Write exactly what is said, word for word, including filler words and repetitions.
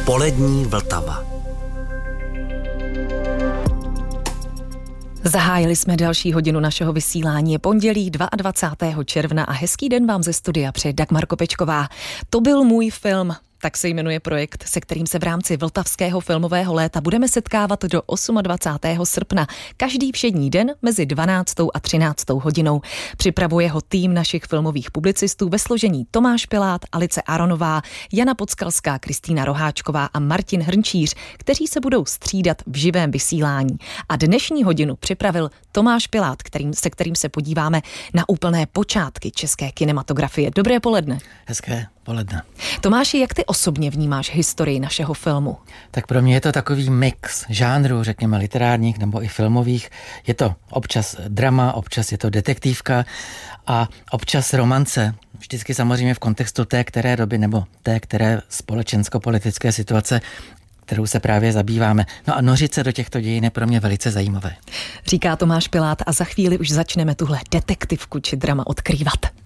Polední Vltava. Zahájili jsme další hodinu našeho vysílání. Je pondělí dvacátého druhého června a hezký den vám ze studia přeje Dagmar Kopečková. To byl můj film. Tak se jmenuje projekt, se kterým se v rámci Vltavského filmového léta budeme setkávat do dvacátého osmého srpna. Každý všední den mezi dvanáctou a třináctou hodinou. Připravuje ho tým našich filmových publicistů ve složení Tomáš Pilát, Alice Aronová, Jana Podskalská, Kristýna Roháčková a Martin Hrnčíř, kteří se budou střídat v živém vysílání. A dnešní hodinu připravil Tomáš Pilát, kterým, se kterým se podíváme na úplné počátky české kinematografie. Dobré poledne. Hezké poledne. Tomáši, jak ty osobně vnímáš historii našeho filmu? Tak pro mě je to takový mix žánrů, řekněme literárních nebo i filmových. Je to občas drama, občas je to detektivka a občas romance. Vždycky samozřejmě v kontextu té které doby nebo té které společensko-politické situace, kterou se právě zabýváme. No a nořit se do těchto dějin je pro mě velice zajímavé. Říká Tomáš Pilát a za chvíli už začneme tuhle detektivku či drama odkrývat.